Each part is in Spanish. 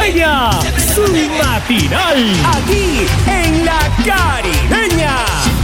Feria Submatinal, aquí en La Caribeña.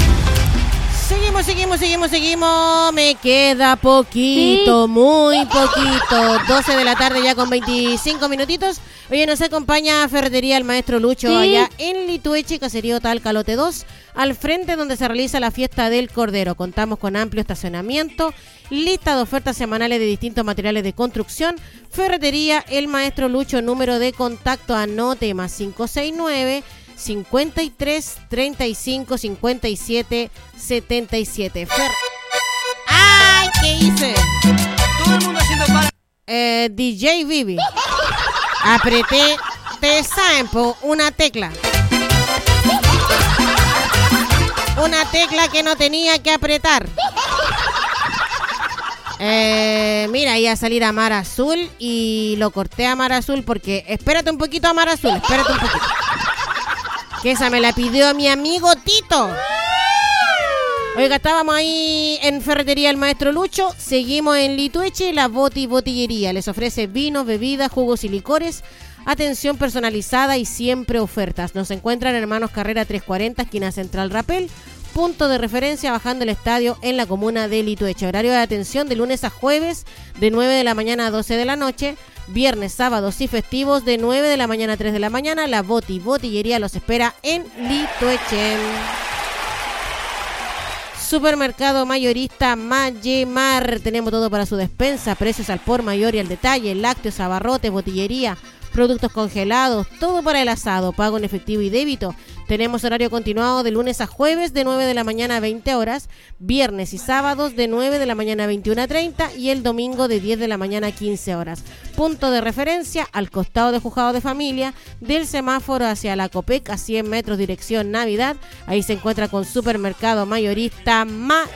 Seguimos. Me queda poquito, sí. Muy poquito. 12 de la tarde ya con 25 minutitos. Hoy nos acompaña Ferretería El Maestro Lucho, sí. Allá en Litueche, Caserío Talca Lote 2, al frente donde se realiza la fiesta del Cordero. Contamos con amplio estacionamiento, lista de ofertas semanales de distintos materiales de construcción. Ferretería El Maestro Lucho, número de contacto, anote, más 569 53 35 57 77. ¡Ay! ¿Qué hice? Todo el mundo haciendo para... DJ Vivi. Apreté, te saben, una tecla. Una tecla que no tenía que apretar. Mira, iba a salir a Mar Azul y lo corté a Mar Azul porque... Espérate un poquito a Mar Azul, espérate un poquito. Que esa me la pidió mi amigo Tito. Oiga, estábamos ahí en Ferretería El Maestro Lucho. Seguimos en Litueche, la Botillería. Les ofrece vinos, bebidas, jugos y licores. Atención personalizada y siempre ofertas. Nos encuentran en Hermanos Carrera 340, esquina Central Rapel. Punto de referencia bajando el estadio en la comuna de Litueche. Horario de atención de lunes a jueves de 9 de la mañana a 12 de la noche. Viernes, sábados y festivos de 9 de la mañana a 3 de la mañana. La Botillería los espera en Litueche. Supermercado mayorista Mayemar. Tenemos todo para su despensa. Precios al por mayor y al detalle. Lácteos, abarrotes, botillería, productos congelados. Todo para el asado. Pago en efectivo y débito. Tenemos horario continuado de lunes a jueves de 9 de la mañana a 20 horas, viernes y sábados de 9 de la mañana a 21:30 y el domingo de 10 de la mañana a 15 horas. Punto de referencia al costado de Juzgado de Familia, del semáforo hacia la Copec a 100 metros dirección Navidad. Ahí se encuentra con Supermercado Mayorista Mayemar.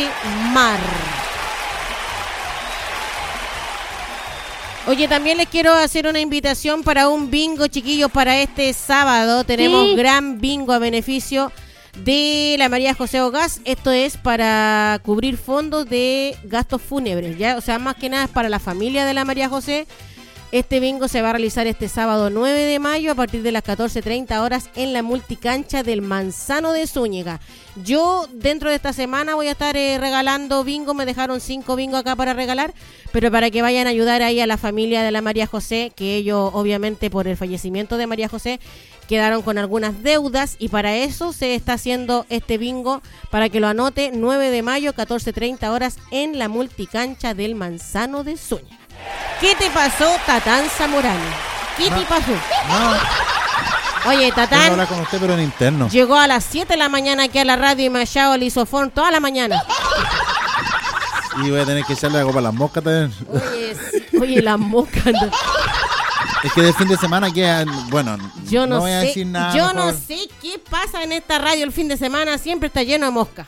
Oye, también les quiero hacer una invitación para un bingo, chiquillos, para este sábado. Tenemos sí. Gran bingo a beneficio de la María José Ogás. Esto es para cubrir fondos de gastos fúnebres, ¿ya? O sea, más que nada es para la familia de la María José. Este bingo se va a realizar este sábado 9 de mayo a partir de las 14:30 horas en la multicancha del Manzano de Zúñiga. Yo dentro de esta semana voy a estar regalando bingo. Me dejaron 5 bingos acá para regalar, pero para que vayan a ayudar ahí a la familia de la María José, que ellos obviamente por el fallecimiento de María José quedaron con algunas deudas y para eso se está haciendo este bingo, para que lo anote, 9 de mayo, 14:30 horas en la multicancha del Manzano de Zúñiga. ¿Qué te pasó, Tatán Zamorano? ¿Qué te pasó? No. Oye, Tatán. Quiero hablar con usted, pero en interno. Llegó a las 7 de la mañana aquí a la radio y me ha echado el isofón toda la mañana. Y voy a tener que echarle algo para las moscas también. Oye, las moscas. No. Es que de fin de semana queda, bueno, yo no voy sé, a decir nada. Yo no sé qué pasa en esta radio el fin de semana, siempre está lleno de moscas.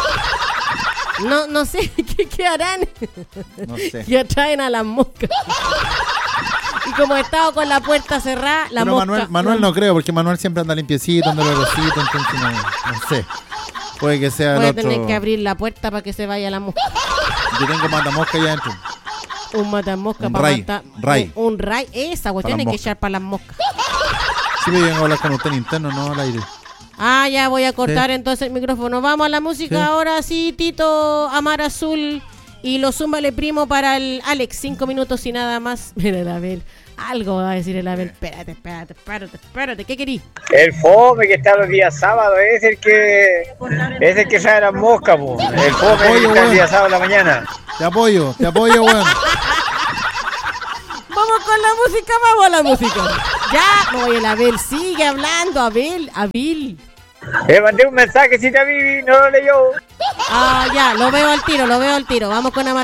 No sé qué harán. No sé. Que atraen a las moscas. Y como he estado con la puerta cerrada, la pero mosca... Manuel no creo, porque Manuel siempre anda limpiecito, anda olorosito, entonces no sé. Puede que sea voy el a otro... tener que abrir la puerta para que se vaya la mosca. Yo tengo matamosca allá adentro. Un matamosca un para ray, matar. ray. Un ray. Esa cuestión hay que echar para las moscas. Sí, me vengo a hablar con usted en interno, no al aire. Ah, ya voy a cortar entonces el micrófono. Vamos a la música ahora sí, Tito, Amar Azul y lo zúmbale primo para el Alex. 5 minutos y nada más. Mira el Abel. Algo va a decir el Abel. Espérate. ¿Qué querí? El fome que está los días sábados es el que sabe las moscas, po. El fome que está el día sábado en la mañana. Te apoyo, weón. Vamos a la música. Ya, oye, el Abel sigue hablando, Abel. Le mandé un mensaje, si te vi, no lo leyó. Ah, ya, lo veo al tiro. Vamos con Amar